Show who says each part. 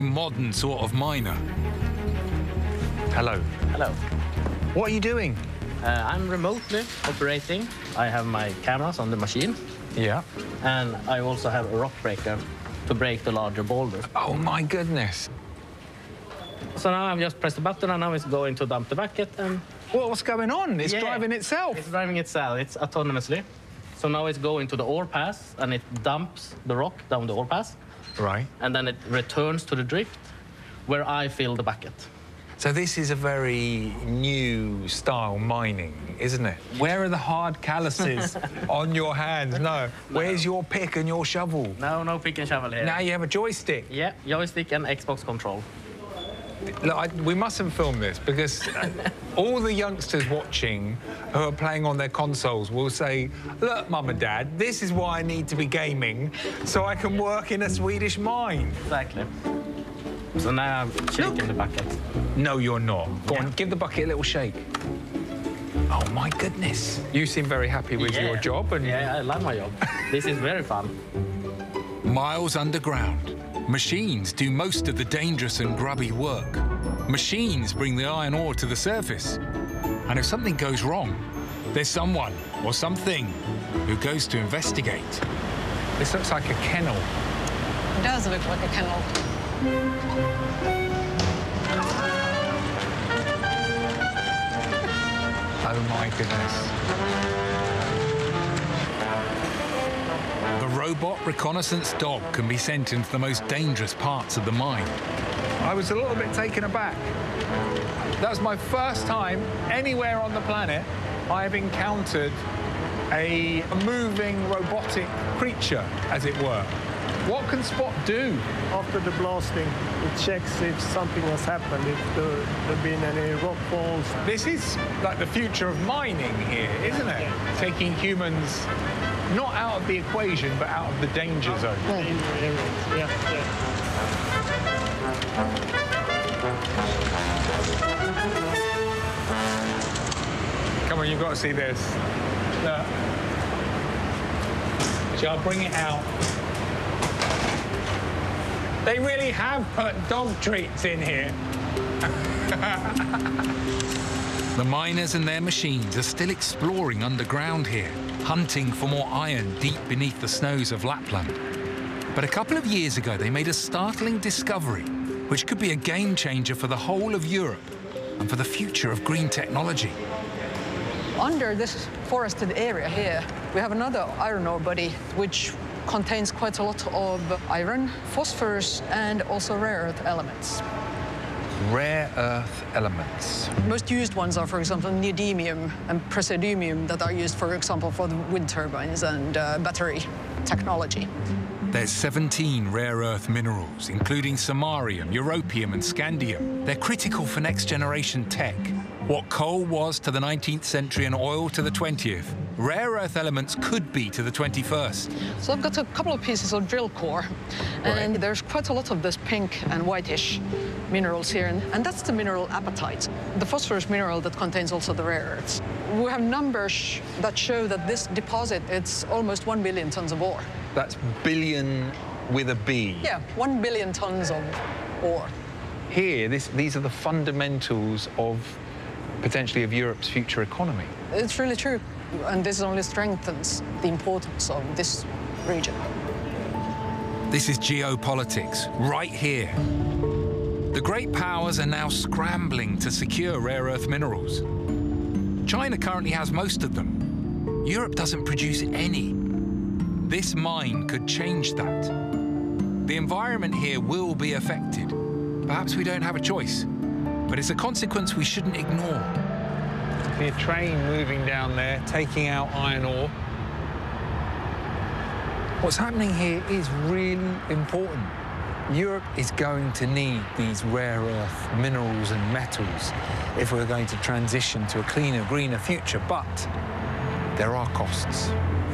Speaker 1: modern sort of miner.
Speaker 2: Hello.
Speaker 3: Hello.
Speaker 2: What are you doing?
Speaker 3: I'm remotely operating. I have my cameras on the machine.
Speaker 2: Yeah.
Speaker 3: And I also have a rock breaker to break the larger boulders.
Speaker 2: Oh, my goodness.
Speaker 3: So now I've just pressed the button and now it's going to dump the bucket and...
Speaker 2: Well, what's going on? It's driving itself.
Speaker 3: It's driving itself. It's autonomously. So now it's going to the ore pass and it dumps the rock down the ore pass.
Speaker 2: Right.
Speaker 3: And then it returns to the drift where I fill the bucket.
Speaker 2: So this is a very new style mining, isn't it? Where are the hard calluses on your hands? No. Where's your pick and your shovel?
Speaker 3: No pick and shovel here.
Speaker 2: Now you have a joystick.
Speaker 3: Yeah, joystick and Xbox control.
Speaker 2: Look, we mustn't film this because all the youngsters watching who are playing on their consoles will say, look, Mum and Dad, this is why I need to be gaming so I can work in a Swedish mine.
Speaker 3: Exactly. So now I'm shaking the bucket.
Speaker 2: No, you're not. Go on, give the bucket a little shake. Oh, my goodness. You seem very happy with your job. And
Speaker 3: yeah, I love my job. This is very fun.
Speaker 1: Miles underground, machines do most of the dangerous and grubby work. Machines bring the iron ore to the surface. And if something goes wrong, there's someone or something who goes to investigate.
Speaker 2: This looks like a kennel.
Speaker 4: It does look like a kennel.
Speaker 2: Oh, my goodness.
Speaker 1: The robot reconnaissance dog can be sent into the most dangerous parts of the mine.
Speaker 2: I was a little bit taken aback. That was my first time anywhere on the planet I have encountered a moving robotic creature, as it were. What can Spot do?
Speaker 5: After the blasting, it checks if something has happened, if there have been any rock falls.
Speaker 2: This is like the future of mining here, isn't it?
Speaker 5: Yeah.
Speaker 2: Taking humans not out of the equation, but out of the danger zone.
Speaker 5: Yeah.
Speaker 2: Come on, you've got to see this. Look. Shall I bring it out? They really have put dog treats in here.
Speaker 1: The miners and their machines are still exploring underground here, hunting for more iron deep beneath the snows of Lapland. But a couple of years ago, they made a startling discovery, which could be a game changer for the whole of Europe and for the future of green technology.
Speaker 4: Under this forested area here, we have another iron ore body, which contains quite a lot of iron, phosphorus, and also rare earth elements.
Speaker 2: Rare earth elements.
Speaker 4: Most used ones are, for example, neodymium and praseodymium that are used, for example, for the wind turbines and battery technology.
Speaker 1: There's 17 rare earth minerals, including samarium, europium, and scandium. They're critical for next-generation tech. What coal was to the 19th century and oil to the 20th, rare earth elements could be to the 21st.
Speaker 4: So I've got a couple of pieces of drill core, and there's quite a lot of this pink and whitish minerals here, and that's the mineral apatite, the phosphorus mineral that contains also the rare earths. We have numbers that show that this deposit, it's almost 1 billion tons of ore.
Speaker 2: That's billion with a B.
Speaker 4: Yeah, 1 billion tons of ore.
Speaker 2: Here, these are the fundamentals of potentially of Europe's future economy.
Speaker 4: It's really true, and this only strengthens the importance of this region.
Speaker 1: This is geopolitics, right here. The great powers are now scrambling to secure rare earth minerals. China currently has most of them. Europe doesn't produce any. This mine could change that. The environment here will be affected. Perhaps we don't have a choice, but it's a consequence we shouldn't ignore.
Speaker 2: See a train moving down there, taking out iron ore. What's happening here is really important. Europe is going to need these rare earth minerals and metals if we're going to transition to a cleaner, greener future, but there are costs.